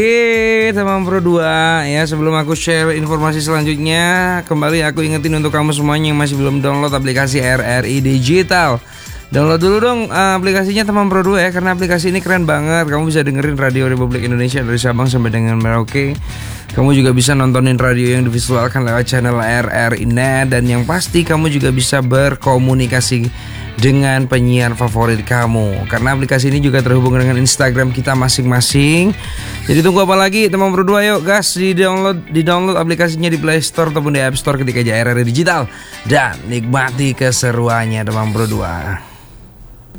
Teman Pro 2 ya, sebelum aku share informasi selanjutnya, kembali aku ingetin untuk kamu semuanya yang masih belum download aplikasi RRI Digital. Download dulu dong aplikasinya teman Pro 2 ya, karena aplikasi ini keren banget. Kamu bisa dengerin Radio Republik Indonesia dari Sabang sampai dengan Merauke. Kamu juga bisa nontonin radio yang divisualkan lewat channel RRI Net. Dan yang pasti kamu juga bisa berkomunikasi dengan penyiar favorit kamu, karena aplikasi ini juga terhubung dengan Instagram kita masing-masing. Jadi tunggu apa lagi teman Pro 2, yuk gas di-download aplikasinya di Play Store ataupun di App Store ketika aja RRI Digital. Dan nikmati keseruannya teman Pro 2.